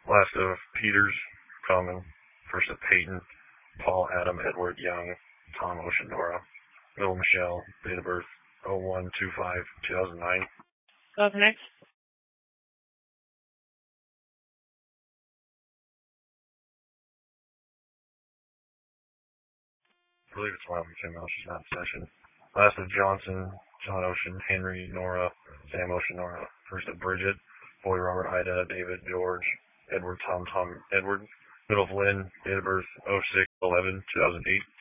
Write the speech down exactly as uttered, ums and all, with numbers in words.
Last of Peters, Common. First of Peyton, Paul Adam Edward Young, Tom Ocean Nora. Middle Michelle, date of birth oh one two five two thousand nine. Go next. I believe it's one of the female, she's not in session. Last of Johnson, John Ocean, Henry, Nora, Sam Ocean, Nora. First of Bridget, Boy Robert, Ida, David, George, Edward, Tom, Tom, Edward. Middle of Lynn, date of birth oh six eleven two thousand eight.